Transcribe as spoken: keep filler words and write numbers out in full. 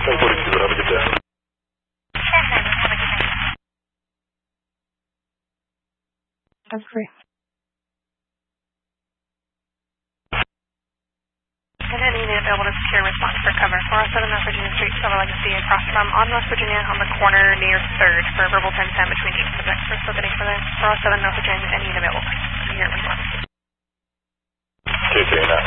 ten forty-two, have a good day. That's great. And any unit available to secure response for cover. four oh seven North Virginia Street, Silver Legacy, across from on West Virginia on the corner near third for verbal ten ten between each subject. We're still getting for the four oh seven North Virginia, any unit available. Here we go. K K nine.